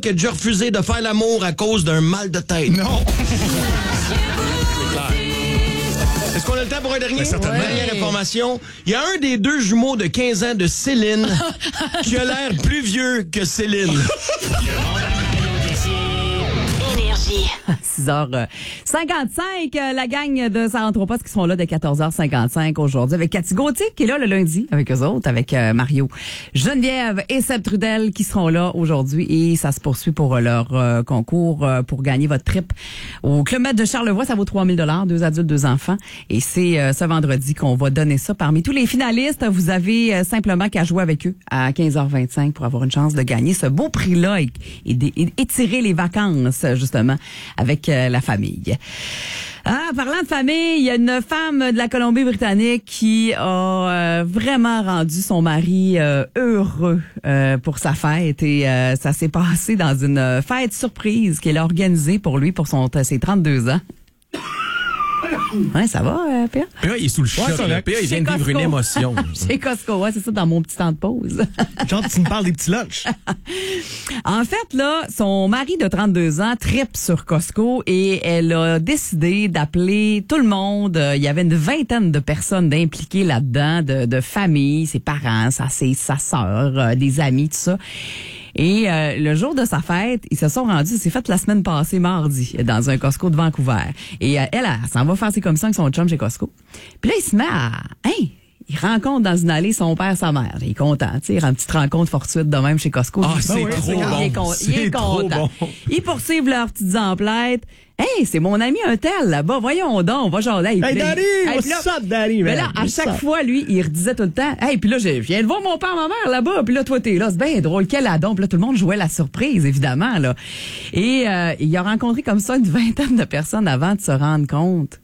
qui a déjà refusé de faire l'amour à cause d'un mal de tête? Non. Est-ce qu'on a le temps pour un dernier? Certainement. Dernière information. Il y a un des deux jumeaux de 15 ans de Céline qui a l'air plus vieux que Céline. Énergie. 6h55, la gang de Saranthropos qui sont là de 14h55 aujourd'hui avec Cathy Gauthier qui est là le lundi avec eux autres, avec Mario, Geneviève et Seb Trudel qui seront là aujourd'hui et ça se poursuit pour leur concours pour gagner votre trip au Club Med de Charlevoix. Ça vaut 3 000 $, 2 adultes, 2 enfants et c'est ce vendredi qu'on va donner ça. Parmi tous les finalistes, vous avez simplement qu'à jouer avec eux à 15h25 pour avoir une chance de gagner ce beau prix-là et étirer les vacances justement avec la famille. Parlant de famille, il y a une femme de la Colombie-Britannique qui a vraiment rendu son mari heureux pour sa fête et ça s'est passé dans une fête surprise qu'elle a organisée pour lui pour ses 32 ans. Ouais, ça va, Pierre? Pierre, il est sous le choc. Pierre, il vient de vivre une émotion. C'est Costco, ouais, c'est ça, dans mon petit temps de pause. Genre, tu me parles des petits lunchs. En fait, là, son mari de 32 ans trippe sur Costco et elle a décidé d'appeler tout le monde. Il y avait une vingtaine de personnes d'impliquées là-dedans, de famille, ses parents, sa sœur, des amis, tout ça. Et le jour de sa fête, ils se sont rendus, c'est fait la semaine passée, mardi, dans un Costco de Vancouver. Et elle s'en va faire ses commissions avec son chum chez Costco. Puis là, il se met à... Il rencontre dans une allée son père, sa mère. Il est content, tu sais, il a une petite rencontre fortuite de même chez Costco. C'est trop bon. Il est content. Ils poursuivent leurs petites emplettes. Hey, c'est mon ami un tel là-bas. Voyons donc, on va genre là. Hey, Daddy, what's up, Daddy? Mais là, à chaque fois, lui, il redisait tout le temps. Hey, puis là, je viens de voir mon père, ma mère là-bas. Puis là, toi, t'es là. C'est bien drôle. Quel adon. Puis là, tout le monde jouait la surprise, évidemment, là. Et il a rencontré comme ça une vingtaine de personnes avant de se rendre compte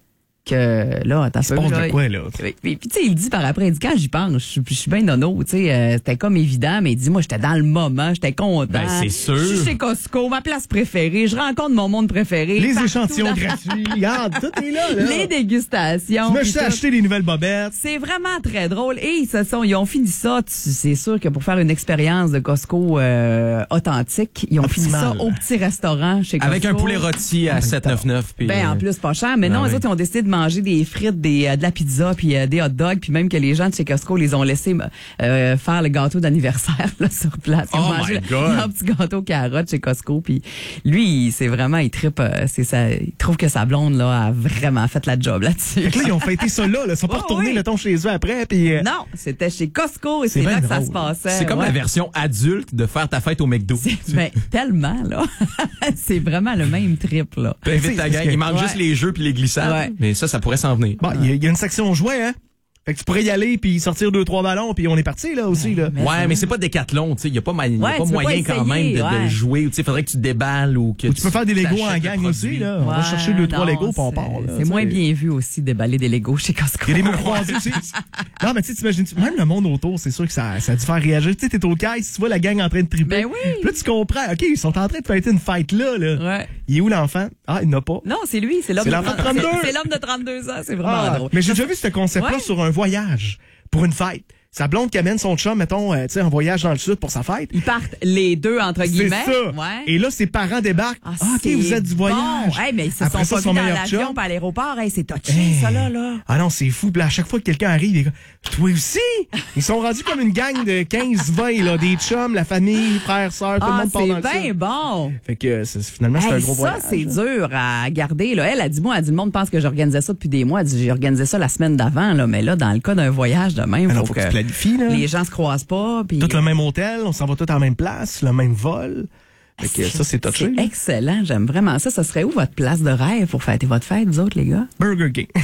que là, t'as se passe de quoi, là? Puis tu sais, il dit par après, il dit quand j'y pense, je suis bien nono, tu sais, c'était comme évident, mais il dit moi j'étais dans le moment, j'étais content. Ben c'est sûr. Je suis chez Costco, ma place préférée, je rencontre mon monde préféré. Les échantillons gratuits, regarde, tout est là. Les dégustations. Tu m'as juste acheté des nouvelles bobettes. C'est vraiment très drôle et ils ont fini ça. C'est sûr que pour faire une expérience de Costco authentique, ils ont fini ça au petit restaurant chez Costco. Avec un poulet rôti à 7,99. Ben en plus pas cher, mais non, les autres ils ont décidé de manger des frites, de la pizza, puis des hot dogs, puis même que les gens de chez Costco les ont laissés faire le gâteau d'anniversaire là, sur place. Ils ont mangé leur petit gâteau carotte chez Costco, puis lui, c'est vraiment, il trippe, il trouve que sa blonde là a vraiment fait la job là-dessus. Fait que là, ils ont fêté ça là, ils sont pas retournés mettons chez eux après, puis non, c'était chez Costco et c'est là que ça se passait. C'est comme la version adulte de faire ta fête au McDo. Ben, tellement là, c'est vraiment le même trip là. Invite ta gang, ils mangent juste les jeux puis les glissades, mais ça pourrait s'en venir. Bon, il y a une section jouets, hein? Fait que tu pourrais y aller puis sortir 2-3 ballons puis on est parti là aussi là. Mais c'est pas Décathlon, tu sais, il y a pas moyen quand même de jouer, tu sais, faudrait que tu déballes ou que tu peux faire des Legos en gang aussi là. On va chercher 2-3 Legos puis on part. C'est moins bien vu aussi déballer des Legos chez Costco. Il y a des mots croisés aussi. Non mais tu sais, t'imagines même le monde autour, c'est sûr que ça a dû faire réagir. Tu sais, t'es au caisse, tu vois la gang en train de triper. Ben oui. Là tu comprends, OK, ils sont en train de fêter une fête là. Ouais. Il est où l'enfant? Ah, il n'a pas. Non, c'est lui, c'est l'homme de 32. C'est l'homme de 32 ans, c'est vraiment drôle. Mais j'ai déjà vu ce concept-là sur un voyage. Pour une fête. Sa blonde qui amène son chum, mettons, tu sais, en voyage dans le sud pour sa fête. Ils partent les deux, entre guillemets. C'est ça. Ouais. Et là, ses parents débarquent. OK, vous êtes du voyage. Bon. Hey, mais ils se sont pas vus dans l'avion pas à l'aéroport. Hey, c'est touché, ça, là. Ah non, c'est fou. Puis là, à chaque fois que quelqu'un arrive, il est comme, toi aussi? Ils sont rendus comme une gang de 15-20, là. Des chums, la famille, frères, sœurs, tout le monde part dans le sud. C'est bien bon. Fait que, finalement, c'est un gros voyage. Ça, c'est dur à garder, là. Elle a dit, le monde pense que j'organisais ça depuis des mois. Elle dit, j'ai organisé ça la semaine d'avant, là. Mais là, dans le cas d'un voyage de même, faut que tu planifies, là. Les gens se croisent pas. Puis... Tout le même hôtel, on s'en va tous à la même place, le même vol. Fait que ça, c'est touché. C'est excellent, j'aime vraiment ça. Ça serait où votre place de rêve pour fêter votre fête, vous autres, les gars? Burger King.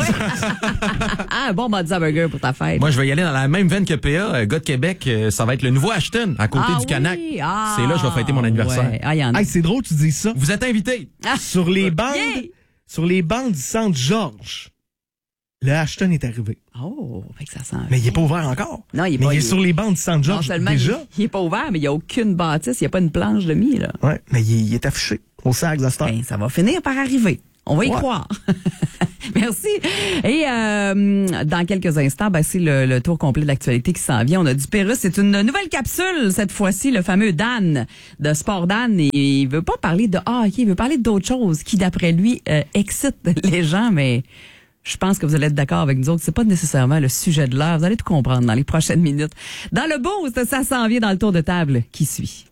Bon m'a dit burger pour ta fête. Moi, je vais y aller dans la même veine que PA. Gars de Québec, ça va être le nouveau Ashton, à côté du Canac. C'est là que je vais fêter mon anniversaire. Ouais. C'est drôle, tu dis ça. Vous êtes invités. Sur les bandes du Centre Georges. Le Ashton est arrivé. Oh, fait que ça sent. Mais il est pas ouvert encore. Non, il est mais pas. Il est sur les bancs du Centre Georges déjà. Il est pas ouvert, mais il y a aucune bâtisse, il y a pas une planche de mie là. Ouais, mais il est affiché au Sags à cette heure. Ben, ça va finir par arriver. On va y croire. Merci. Et dans quelques instants, c'est le tour complet de l'actualité qui s'en vient. On a du Pérus. C'est une nouvelle capsule, cette fois-ci, le fameux Dan, de Sport Dan. Et il veut pas parler de hockey, il veut parler d'autres choses qui, d'après lui, excitent les gens, mais je pense que vous allez être d'accord avec nous autres. C'est pas nécessairement le sujet de l'heure. Vous allez tout comprendre dans les prochaines minutes. Dans le boost, ça s'en vient dans le tour de table qui suit.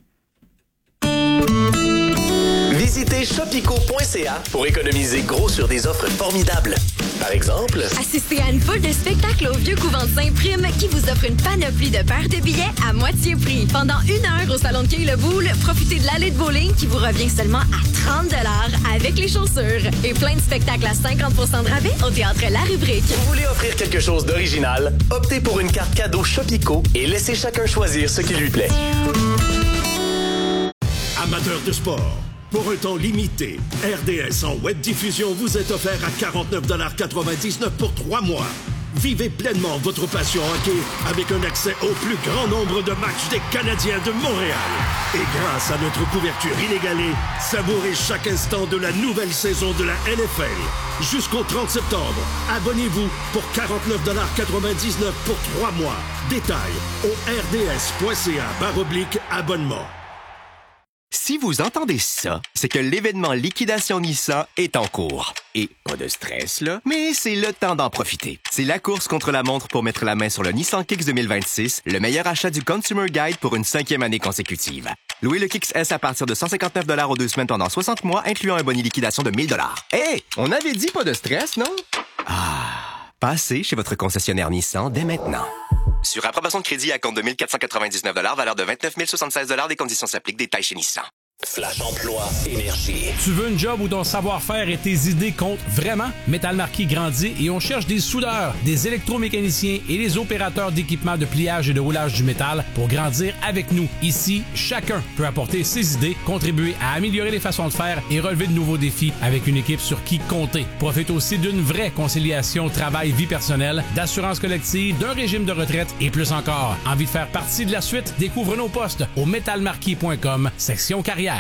Visitez shopico.ca pour économiser gros sur des offres formidables. Par exemple, assistez à une foule de spectacles au Vieux Couvent de Saint-Prime qui vous offre une panoplie de paires de billets à moitié prix. Pendant 1 heure au Salon de Quai-le-Boule, profitez de l'allée de bowling qui vous revient seulement à 30$ avec les chaussures. Et plein de spectacles à 50% de rabais au Théâtre La Rubrique. vous voulez offrir quelque chose d'original? Optez pour une carte cadeau Shopico et laissez chacun choisir ce qui lui plaît. Amateurs de sport, pour un temps limité, RDS en web diffusion vous est offert à 49,99$ pour 3 mois. Vivez pleinement votre passion hockey avec un accès au plus grand nombre de matchs des Canadiens de Montréal. Et grâce à notre couverture inégalée, savourez chaque instant de la nouvelle saison de la NFL. Jusqu'au 30 septembre, abonnez-vous pour 49,99$ pour 3 mois. Détails au rds.ca/abonnement. Si vous entendez ça, c'est que l'événement Liquidation Nissan est en cours. Et pas de stress, là, mais c'est le temps d'en profiter. C'est la course contre la montre pour mettre la main sur le Nissan Kicks 2026, le meilleur achat du Consumer Guide pour une 5e année consécutive. Louez le Kicks S à partir de 159$ aux 2 semaines pendant 60 mois, incluant un bonus liquidation de 1000$. Hey, on avait dit pas de stress, non? Passez chez votre concessionnaire Nissan dès maintenant. Sur approbation de crédit à compte de 1 499$, valeur de 29 076$, des conditions s'appliquent, détails chez Nissan. Flash Emploi Énergie. Tu veux une job où ton savoir-faire et tes idées comptent vraiment? Métal Marquis grandit et on cherche des soudeurs, des électromécaniciens et des opérateurs d'équipements de pliage et de roulage du métal pour grandir avec nous. Ici, chacun peut apporter ses idées, contribuer à améliorer les façons de faire et relever de nouveaux défis avec une équipe sur qui compter. Profite aussi d'une vraie conciliation travail-vie personnelle, d'assurance collective, d'un régime de retraite et plus encore. Envie de faire partie de la suite? Découvre nos postes au metalmarquis.com, section carrière.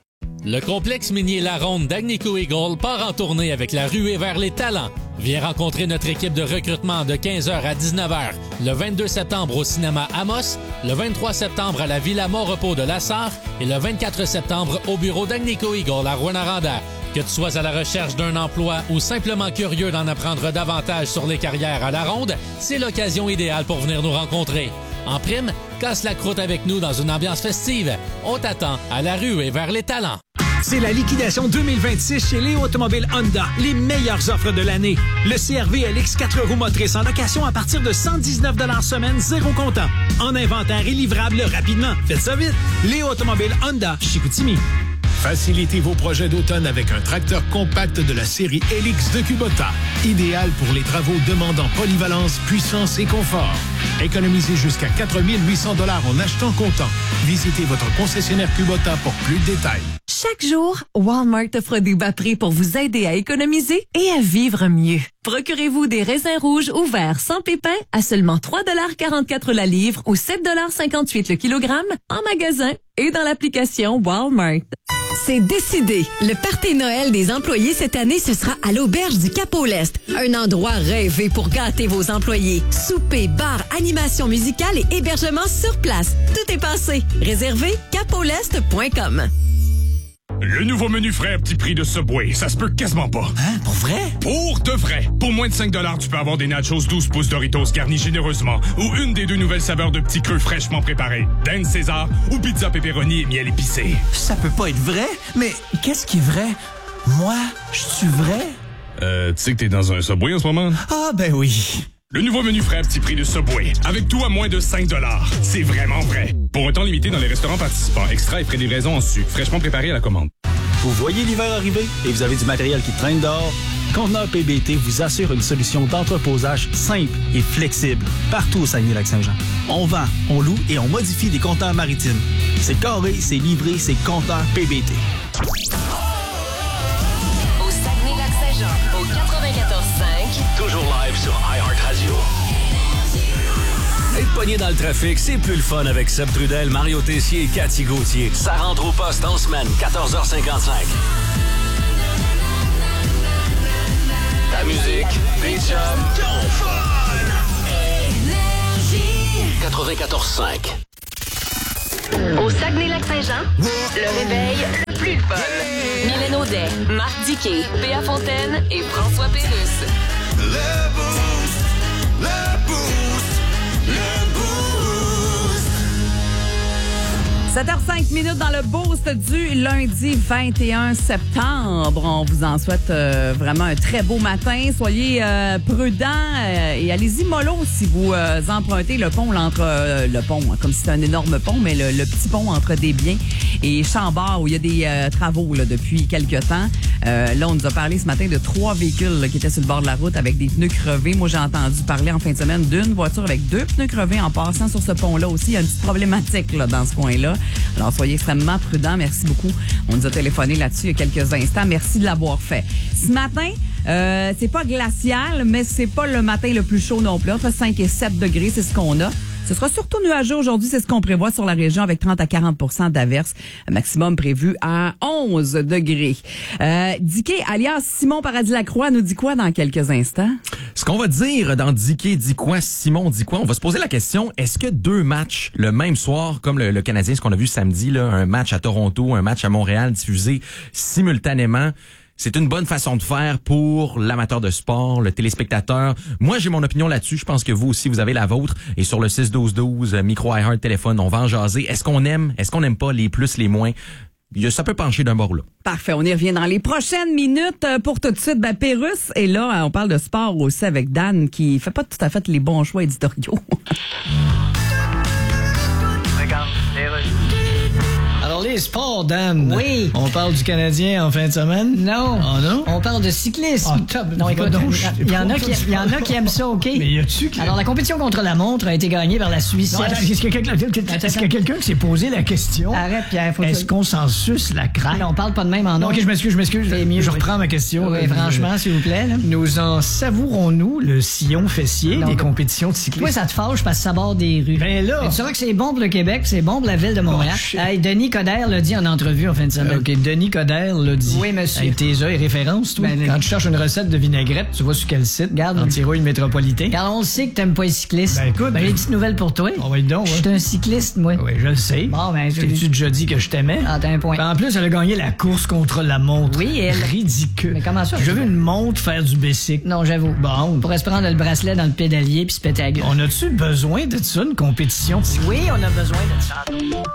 Le complexe minier La Ronde d'Agnico Eagle part en tournée avec la ruée vers les talents. Viens rencontrer notre équipe de recrutement de 15h à 19h le 22 septembre au cinéma Amos, le 23 septembre à la Villa Mont-Repos de Lassar et le 24 septembre au bureau d'Agnico Eagle à Rouyn-Noranda. Que tu sois à la recherche d'un emploi ou simplement curieux d'en apprendre davantage sur les carrières à La Ronde, c'est l'occasion idéale pour venir nous rencontrer. En prime, casse la croûte avec nous dans une ambiance festive. On t'attend à la ruée vers les talents. C'est la liquidation 2026 chez Léo Automobile Honda. Les meilleures offres de l'année. Le CR-V LX 4 roues motrices en location à partir de 119$ semaine, 0 comptant. En inventaire et livrable rapidement. Faites ça vite. Léo Automobile Honda, Chicoutimi. Facilitez vos projets d'automne avec un tracteur compact de la série LX de Kubota. Idéal pour les travaux demandant polyvalence, puissance et confort. Économisez jusqu'à 4 800$ en achetant comptant. Visitez votre concessionnaire Kubota pour plus de détails. Chaque jour, Walmart offre des bas prix pour vous aider à économiser et à vivre mieux. Procurez-vous des raisins rouges ou verts sans pépins à seulement 3,44$ la livre ou 7,58$ le kilogramme en magasin et dans l'application Walmart. C'est décidé. Le party Noël des employés cette année, ce sera à l'Auberge du Cap-au-Lest. Un endroit rêvé pour gâter vos employés. Souper, bar, animation musicale et hébergement sur place. Tout est passé. Réservé capaulest.com. Le nouveau menu frais à petit prix de Subway, ça se peut quasiment pas. Hein? Pour vrai? Pour de vrai. Pour moins de 5$, tu peux avoir des nachos 12 pouces Doritos garnis généreusement ou une des 2 nouvelles saveurs de petits creux fraîchement préparés. Dan César ou pizza pepperoni et miel épicé. Ça peut pas être vrai, mais qu'est-ce qui est vrai? Moi, je suis vrai? Tu sais que t'es dans un Subway en ce moment? Ah, ben oui. Le nouveau menu frais à petit prix de Subway, avec tout à moins de 5$. C'est vraiment vrai. Pour un temps limité dans les restaurants participants, extra et frais de livraison en sucre, fraîchement préparé à la commande. Vous voyez l'hiver arriver et vous avez du matériel qui traîne dehors? Conteneur PBT vous assure une solution d'entreposage simple et flexible partout au Saguenay-Lac-Saint-Jean. On vend, on loue et on modifie des conteneurs maritimes. C'est carré, c'est livré, c'est conteneur PBT. Au Saguenay-Lac-Saint-Jean, au 94.5. Toujours live sur iHeartRadio. Être pogné dans le trafic, c'est plus le fun avec Seb Trudel, Mario Tessier et Cathy Gauthier. Ça rentre au poste en semaine, 14h55. la musique, des chums, ton fun. Énergie. 94.5. Au Saguenay-Lac-Saint-Jean, le réveil le plus fun. Mylène Audet, Marc Diquet, Péa Fontaine et François Pérusse. Le boost, le boost, le boost. 7h05 dans le boost du lundi 21 septembre. On vous en souhaite vraiment un très beau matin. Soyez prudents et allez-y mollo si vous empruntez le pont le pont, comme si c'était un énorme pont, mais le petit pont entre Desbiens et Chambord où il y a des travaux là, depuis quelques temps. Là, on nous a parlé ce matin de 3 véhicules là, qui étaient sur le bord de la route avec des pneus crevés. Moi, j'ai entendu parler en fin de semaine d'une voiture avec 2 pneus crevés en passant sur ce pont-là aussi. Il y a une petite problématique là, dans ce coin-là. Alors, soyez extrêmement prudents. Merci beaucoup. On nous a téléphoné là-dessus il y a quelques instants. Merci de l'avoir fait. Ce matin, c'est pas glacial, mais c'est pas le matin le plus chaud non plus. Entre 5 et 7 degrés, c'est ce qu'on a. Ce sera surtout nuageux aujourd'hui, c'est ce qu'on prévoit sur la région avec 30 à 40% d'averses. Un maximum prévu à 11 degrés. Diquet, alias Simon Paradis-Lacroix, nous dit quoi dans quelques instants? Ce qu'on va dire dans Diquet dit quoi, Simon dit quoi, on va se poser la question, est-ce que 2 matchs le même soir, comme le Canadien, ce qu'on a vu samedi, là, un match à Toronto, un match à Montréal diffusé simultanément, c'est une bonne façon de faire pour l'amateur de sport, le téléspectateur. Moi, j'ai mon opinion là-dessus. Je pense que vous aussi, vous avez la vôtre. Et sur le 6-12-12, micro iHeart, téléphone, on va en jaser. Est-ce qu'on aime pas les plus, les moins? Ça peut pencher d'un bord là. Parfait. On y revient dans les prochaines minutes. Pour tout de suite, Pérusse. Et là, on parle de sport aussi avec Dan qui fait pas tout à fait les bons choix éditoriaux. Regarde, alors, les sports, Dan. Oui. On parle du Canadien en fin de semaine? Non. Ah non? On parle de cyclisme. Non, écoute, il y en a qui aiment ça, OK? Mais y a-tu que... Alors, la compétition contre la montre a été gagnée par la Suisse. Est-ce qu'il y a quelqu'un qui s'est posé la question? Arrête, Pierre. Est-ce qu'on s'en suce la craque? On parle pas de même en nom. OK, je m'excuse. Je reprends ma question. Oui, franchement, s'il vous plaît. Là. Nous en savourons-nous le sillon fessier des compétitions de cyclisme? Oui, ça te fâche parce que ça borde des rues. Ben là! Mais tu sauras que c'est bon pour le Québec, c'est bon pour la ville de Montréal. Hey, Denis Coderre l'a dit en entrevue en fin de semaine. OK, Denis Coderre l'a dit. Oui, monsieur. Avec tes œils références, toi. Quand tu cherches une recette de vinaigrette, tu vas sur quel site? Regarde. Antirouille métropolitain. Car on le sait que t'aimes pas les cyclistes. Ben écoute. J'ai une petite nouvelle pour toi. On va y donc. Je suis un cycliste, moi. Oui, je le sais. Bon, ben, t'es-tu déjà dit que je t'aimais? Ah, t'as un point. En plus, elle a gagné la course contre la montre. Oui, elle. Ridicule. Mais comment ça? J'ai vu une montre faire du bicycle. Non, j'avoue. Bon. On pourrait se prendre le bracelet dans le pédalier puis se péter la gueule. On a-tu besoin de ça, une compétition? Oui, on a besoin de ça.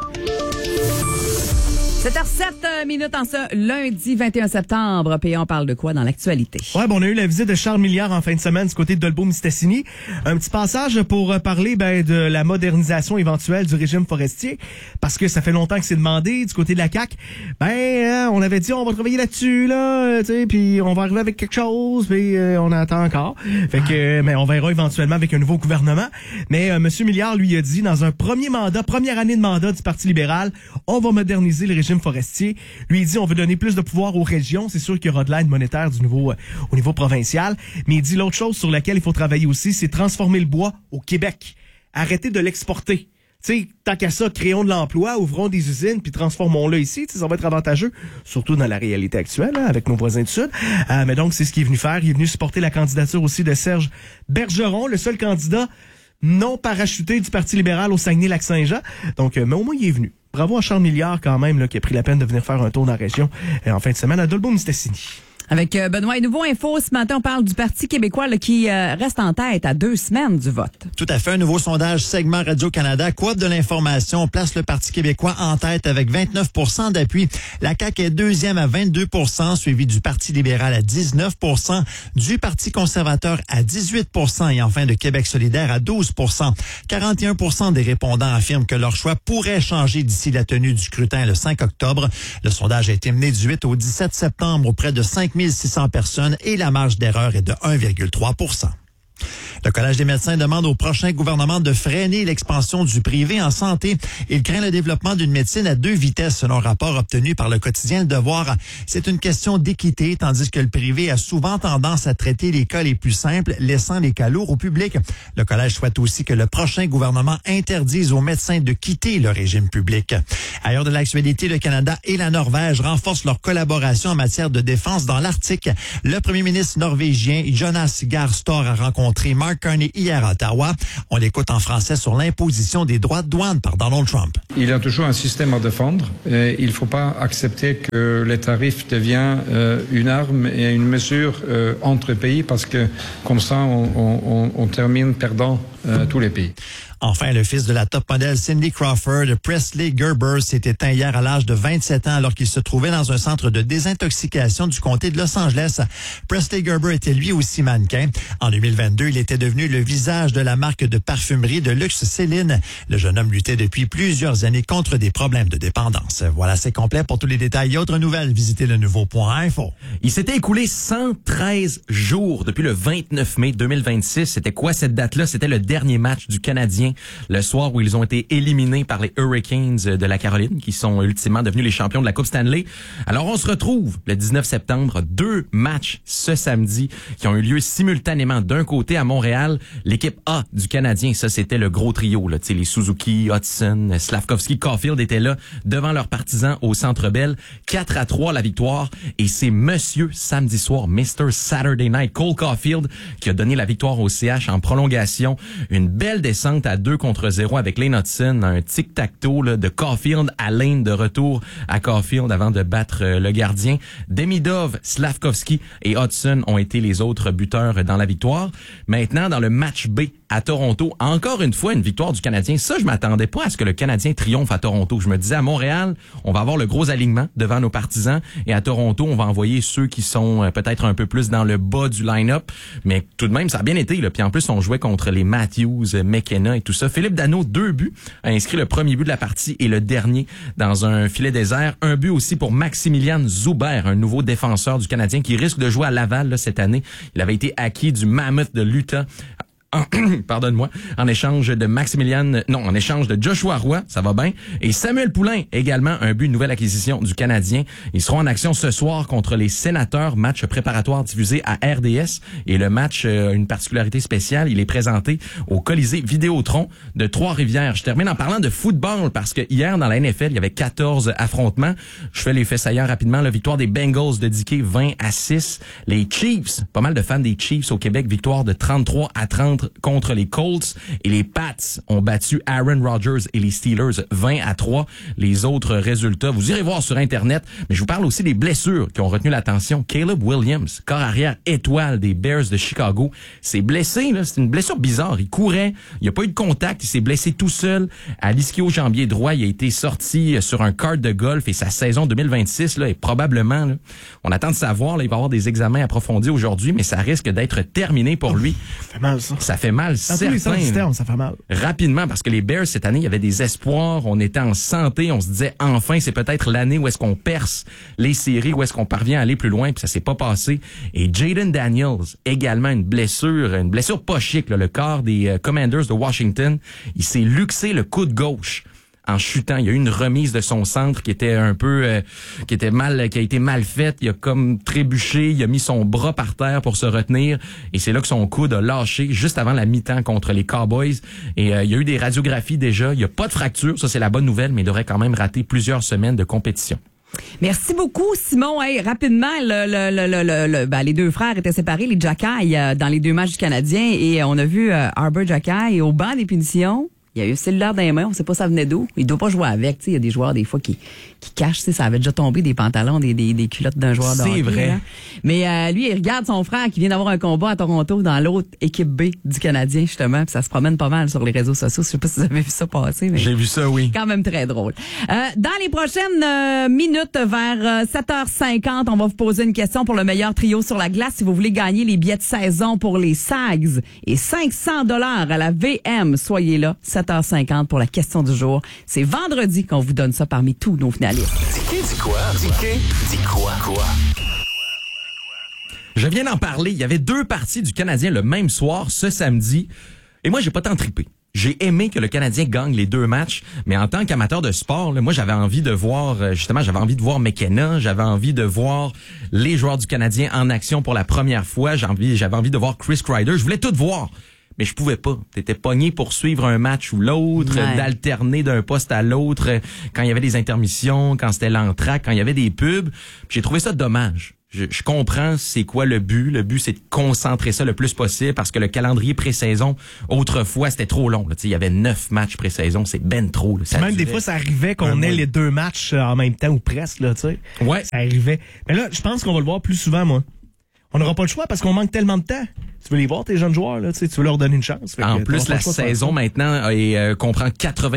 7h07 en ce lundi 21 septembre. Puis on parle de quoi dans l'actualité? Ouais, on a eu la visite de Charles Milliard en fin de semaine du côté de Dolbeau-Mistassini. Un petit passage pour parler de la modernisation éventuelle du régime forestier, parce que ça fait longtemps que c'est demandé du côté de la CAQ. On avait dit on va travailler là-dessus, là, tu sais, puis on va arriver avec quelque chose, puis on attend encore. Fait que, mais on verra éventuellement avec un nouveau gouvernement. Mais Monsieur Milliard lui a dit, dans un première année de mandat du Parti libéral, on va moderniser le régime forestier. Lui, il dit, on veut donner plus de pouvoir aux régions. C'est sûr qu'il y aura de l'aide monétaire au niveau provincial. Mais il dit l'autre chose sur laquelle il faut travailler aussi, c'est transformer le bois au Québec. Arrêter de l'exporter. Tu sais, tant qu'à ça, créons de l'emploi, ouvrons des usines, puis transformons-le ici. Ça va être avantageux, surtout dans la réalité actuelle, avec nos voisins du Sud. Mais donc, c'est ce qu'il est venu faire. Il est venu supporter la candidature aussi de Serge Bergeron, le seul candidat non parachuté du Parti libéral au Saguenay-Lac-Saint-Jean. Donc, mais au moins, il est venu. Bravo à Charles Milliard, quand même, là, qui a pris la peine de venir faire un tour dans la région en fin de semaine à Dolbeau-Mistassini. Avec Benoît et Nouveau Info, ce matin, on parle du Parti québécois là, qui reste en tête à 2 semaines du vote. Tout à fait. Un nouveau sondage segment Radio-Canada, Coop de l'information, place le Parti québécois en tête avec 29% d'appui. La CAQ est deuxième à 22%, suivi du Parti libéral à 19%, du Parti conservateur à 18% et enfin de Québec solidaire à 12%. 41% des répondants affirment que leur choix pourrait changer d'ici la tenue du scrutin le 5 octobre. Le sondage a été mené du 8 au 17 septembre auprès de 5 600 personnes et la marge d'erreur est de 1,3%. Le Collège des médecins demande au prochain gouvernement de freiner l'expansion du privé en santé. Il craint le développement d'une médecine à 2 vitesses, selon un rapport obtenu par le quotidien Le Devoir. C'est une question d'équité, tandis que le privé a souvent tendance à traiter les cas les plus simples, laissant les cas lourds au public. Le Collège souhaite aussi que le prochain gouvernement interdise aux médecins de quitter le régime public. Ailleurs de l'actualité, le Canada et la Norvège renforcent leur collaboration en matière de défense dans l'Arctique. Le premier ministre norvégien Jonas Gahr Støre a rencontré Mark Carney hier à Ottawa. On l'écoute en français sur l'imposition des droits de douane par Donald Trump. Il y a toujours un système à défendre. Et il ne faut pas accepter que les tarifs deviennent une arme et une mesure entre pays parce que comme ça, on termine perdant tous les pays. Enfin, le fils de la top modèle Cindy Crawford, Presley Gerber, s'est éteint hier à l'âge de 27 ans alors qu'il se trouvait dans un centre de désintoxication du comté de Los Angeles. Presley Gerber était lui aussi mannequin. En 2022, il était devenu le visage de la marque de parfumerie de luxe Céline. Le jeune homme luttait depuis plusieurs années contre des problèmes de dépendance. Voilà, c'est complet. Pour tous les détails et autres nouvelles, visitez le nouveau.info. Il s'était écoulé 113 jours depuis le 29 mai 2026. C'était quoi cette date-là? C'était le dernier match du Canadien, le soir où ils ont été éliminés par les Hurricanes de la Caroline, qui sont ultimement devenus les champions de la Coupe Stanley. Alors, on se retrouve le 19 septembre, 2 matchs ce samedi qui ont eu lieu simultanément. D'un côté, à Montréal, l'équipe A du Canadien, ça, c'était le gros trio, là. Tu sais, les Suzuki, Hudson, Slavkovski, Caulfield étaient là devant leurs partisans au Centre Bell. 4-3 la victoire. Et c'est monsieur samedi soir, Mr. Saturday Night, Cole Caulfield, qui a donné la victoire au CH en prolongation. Une belle descente à 2-0 avec Lane Hudson, un tic-tac-toe là, de Caulfield à Lane, de retour à Caulfield avant de battre le gardien. Demidov, Slavkovski et Hudson ont été les autres buteurs dans la victoire. Maintenant, dans le match B à Toronto, encore une fois, une victoire du Canadien. Ça, je m'attendais pas à ce que le Canadien triomphe à Toronto. Je me disais, à Montréal, on va avoir le gros alignement devant nos partisans, et à Toronto, on va envoyer ceux qui sont peut-être un peu plus dans le bas du line-up. Mais tout de même, ça a bien été, là. Puis en plus, on jouait contre les Matthews, McKenna et tout ça. Philippe Danault, 2 buts, a inscrit le premier but de la partie et le dernier dans un filet désert. Un but aussi pour Maximilian Zuber, un nouveau défenseur du Canadien qui risque de jouer à Laval là, cette année. Il avait été acquis du Mammoth de l'Utah. Pardonne-moi, en échange de Joshua Roy, ça va bien, et Samuel Poulain, également un but, nouvelle acquisition du Canadien. Ils seront en action ce soir contre les Sénateurs, match préparatoire diffusé à RDS, et le match a une particularité spéciale, il est présenté au Colisée Vidéotron de Trois-Rivières. Je termine en parlant de football, parce que hier, dans la NFL, il y avait 14 affrontements. Je fais les faits saillants rapidement. La victoire des Bengals de Dickey, 20-6. Les Chiefs, pas mal de fans des Chiefs au Québec, victoire de 33-30 contre les Colts, et les Pats ont battu Aaron Rodgers et les Steelers 20-3. Les autres résultats, vous irez voir sur Internet, mais je vous parle aussi des blessures qui ont retenu l'attention. Caleb Williams, corps arrière étoile des Bears de Chicago, s'est blessé, là, c'est une blessure bizarre. Il courait, il n'y a pas eu de contact, il s'est blessé tout seul à l'ischio-jambier droit. Il a été sorti sur un kart de golf, et sa saison 2026 là, est probablement, là, on attend de savoir, là, il va y avoir des examens approfondis aujourd'hui, mais ça risque d'être terminé pour lui. Ça fait mal, ça. Ça fait mal, dans tous les sens du terme, ça fait mal. Rapidement, parce que les Bears, cette année, il y avait des espoirs, on était en santé, on se disait, enfin, c'est peut-être l'année où est-ce qu'on perce les séries, où est-ce qu'on parvient à aller plus loin, puis ça s'est pas passé. Et Jaden Daniels, également une blessure pas chic, là, le corps des Commanders de Washington, il s'est luxé le coude gauche en chutant. Il y a eu une remise de son centre qui était un peu qui a été mal faite. Il a comme trébuché, il a mis son bras par terre pour se retenir, et c'est là que son coude a lâché juste avant la mi-temps contre les Cowboys. Et il y a eu des radiographies déjà. Il n'y a pas de fracture, ça c'est la bonne nouvelle, mais il devrait quand même rater plusieurs semaines de compétition. Merci beaucoup, Simon. Hey, rapidement, les 2 frères étaient séparés, les Jackay, dans les 2 matchs du Canadien, et on a vu Arbor Jackay au banc des punitions. Il y a eu le cellulaire dans les mains, on sait pas ça venait d'où. Il doit pas jouer avec, tu sais, il y a des joueurs des fois qui cachent, tu sais, ça avait déjà tombé des pantalons, des culottes d'un joueur de hockey. C'est vrai. Hein. Mais lui, il regarde son frère qui vient d'avoir un combat à Toronto dans l'autre équipe B du Canadien, justement, puis ça se promène pas mal sur les réseaux sociaux. Je sais pas si vous avez vu ça passer, mais j'ai vu ça, oui. Quand même très drôle. Dans les prochaines minutes, vers 7h50, on va vous poser une question pour le meilleur trio sur la glace. Si vous voulez gagner les billets de saison pour les Sags et $500 à la VM, soyez là. 7h50 pour la question du jour. C'est vendredi qu'on vous donne ça parmi tous nos finalistes. Dis quoi? Dis quoi? Je viens d'en parler. Il y avait 2 parties du Canadien le même soir, ce samedi. Et moi, j'ai pas tant trippé. J'ai aimé que le Canadien gagne les 2 matchs, mais en tant qu'amateur de sport, là, moi, j'avais envie de voir, j'avais envie de voir McKenna, j'avais envie de voir les joueurs du Canadien en action pour la première fois, j'avais envie de voir Chris Kreider, je voulais tout voir. Mais je pouvais pas. T'étais pogné pour suivre un match ou l'autre, d'alterner d'un poste à l'autre, quand il y avait des intermissions, quand c'était l'entraque, quand il y avait des pubs. J'ai trouvé ça dommage. Je comprends c'est quoi le but. Le but, c'est de concentrer ça le plus possible parce que le calendrier pré-saison, autrefois, c'était trop long. Il y avait 9 matchs pré-saison. C'est ben trop. Là. Même des fois, ça arrivait qu'on ait les 2 matchs en même temps ou presque. Là, tu sais. Ouais. Ça arrivait. Mais là, je pense qu'on va le voir plus souvent, moi. On n'aura pas le choix parce qu'on manque tellement de temps. Tu veux les voir, tes jeunes joueurs, là, tu veux leur donner une chance. En plus, la saison maintenant comprend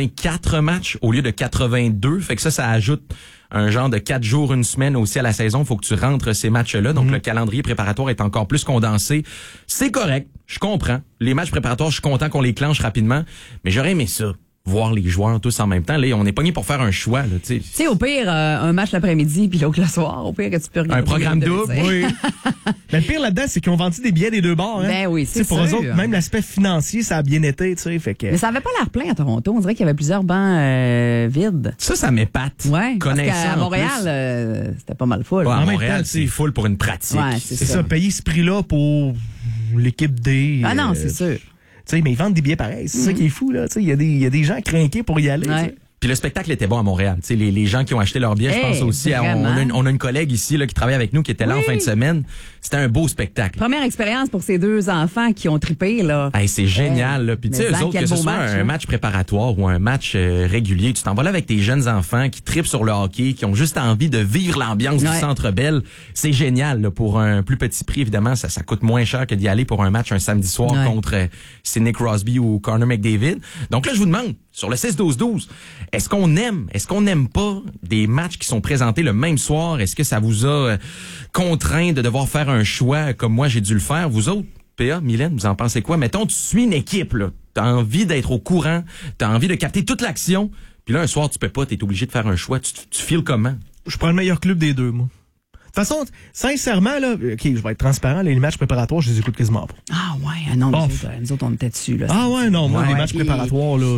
84 matchs au lieu de 82. Fait que ça ajoute un genre de 4 jours, une semaine aussi à la saison. Faut que tu rentres ces matchs-là. Donc, le calendrier préparatoire est encore plus condensé. C'est correct. Je comprends. Les matchs préparatoires, je suis content qu'on les clenche rapidement. Mais j'aurais aimé ça. Voir les joueurs tous en même temps. Là, on est pogné pour faire un choix. Tu sais, au pire, un match l'après-midi puis l'autre le soir. Au pire, que tu peux regarder. Un programme double, oui. Mais le pire là-dedans, c'est qu'ils ont vendu des billets des 2 bords. Hein? Ben oui, c'est pour eux autres, même l'aspect financier, ça a bien été. Fait que... Mais ça avait pas l'air plein à Toronto. On dirait qu'il y avait plusieurs bancs vides. Ça m'épate. Ouais, parce Connaissant qu'à Montréal, c'était pas mal full. Ouais, à Montréal, c'est full pour une pratique. Ouais, c'est ça. Payer ce prix-là pour l'équipe D. Ah non, c'est sûr. T'sais, mais ils vendent des billets pareils. C'est ça qui est fou, là. Il y a des gens craqués pour y aller. Ouais. Puis le spectacle était bon à Montréal. T'sais, les gens qui ont acheté leurs billets, je pense aussi on a une collègue ici là, qui travaille avec nous qui était là en fin de semaine. C'était un beau spectacle. Première expérience pour ces 2 enfants qui ont trippé, là. Hey, c'est génial, là. Puis tu sais, eux autres, que ce soit un match préparatoire ou un match régulier, tu t'en vas là avec tes jeunes enfants qui trippent sur le hockey, qui ont juste envie de vivre l'ambiance du Centre Bell. C'est génial, là. Pour un plus petit prix, évidemment, ça coûte moins cher que d'y aller pour un match un samedi soir contre Sidney Crosby ou Connor McDavid. Donc là, je vous demande, sur le 6-12-12, est-ce qu'on n'aime pas des matchs qui sont présentés le même soir? Est-ce que ça vous a contraint de devoir faire un choix comme moi j'ai dû le faire? Vous autres, PA, Mylène, vous en pensez quoi? Mettons, tu suis une équipe, là. T'as envie d'être au courant, t'as envie de capter toute l'action, puis là, un soir, tu peux pas, t'es obligé de faire un choix. Tu files comment? Je prends le meilleur club des 2, moi. De toute façon, sincèrement, là, OK, je vais être transparent, les matchs préparatoires, je les écoute quasiment pas. Ah ouais, non, nous autres, on était dessus, là. Ah ouais, non, moi, les matchs préparatoires, là,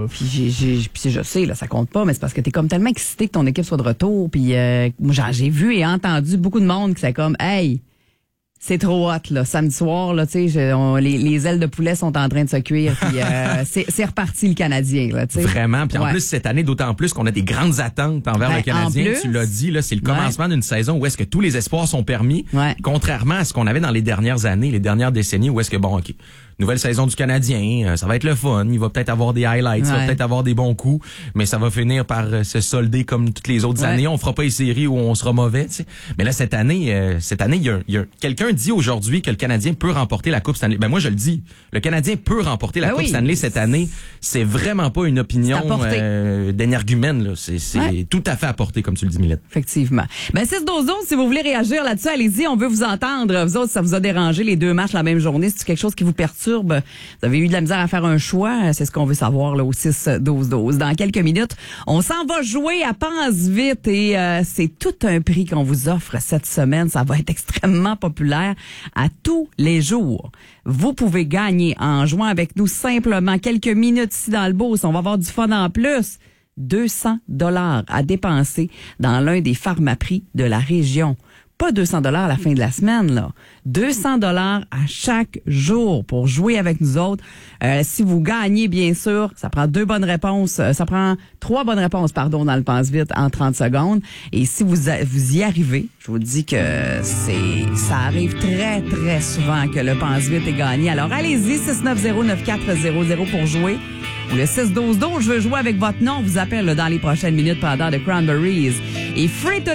Puis je sais, là, ça compte pas, mais c'est parce que t'es comme tellement excité que ton équipe soit de retour, puis moi, j'ai vu et entendu beaucoup de monde qui c'est comme, hey, c'est trop hot, là. Samedi soir, là, tu sais, les ailes de poulet sont en train de se cuire, puis c'est reparti le Canadien, là, tu sais. Vraiment. Puis en plus, cette année, d'autant plus qu'on a des grandes attentes envers le Canadien. Tu l'as dit, là, c'est le commencement d'une saison où est-ce que tous les espoirs sont permis. Contrairement à ce qu'on avait dans les dernières années, les dernières décennies, où est-ce que, bon, OK, nouvelle saison du Canadien, ça va être le fun, il va peut-être avoir des highlights, il va peut-être avoir des bons coups, mais ça va finir par se solder comme toutes les autres années. On fera pas les séries où on sera mauvais, tu sais. Mais là, cette année, il y a quelqu'un dit aujourd'hui que le Canadien peut remporter la Coupe Stanley. Ben moi, je le dis, le Canadien peut remporter la Coupe Stanley cette année. C'est vraiment pas une opinion d'énergumène, là. C'est tout à fait apporté, comme tu le dis, Mylène. Effectivement. Ben 6-12-12, si vous voulez réagir là-dessus, allez-y, on veut vous entendre. Vous autres, ça vous a dérangé les 2 matchs la même journée? C'est quelque chose qui vous perturbe? Vous avez eu de la misère à faire un choix? C'est ce qu'on veut savoir là au 6-12-12. Dans quelques minutes, on s'en va jouer à Pense Vite et c'est tout un prix qu'on vous offre cette semaine. Ça va être extrêmement populaire à tous les jours. Vous pouvez gagner en jouant avec nous simplement quelques minutes ici dans le Beauce. On va avoir du fun en plus. 200 $ à dépenser dans l'un des pharmaprix de la région. Pas 200 $ à la fin de la semaine, là. 200 $ à chaque jour pour jouer avec nous autres. Si vous gagnez, bien sûr, ça prend 3 bonnes réponses, dans le Pense Vite en 30 secondes. Et si vous y arrivez, je vous dis que ça arrive très, très souvent que le Pense Vite est gagné. Alors, allez-y, 690-9400 pour jouer. Ou le 6-12-12, je veux jouer avec votre nom. On vous appelle là, dans les prochaines minutes pendant The Cranberries. Et Free to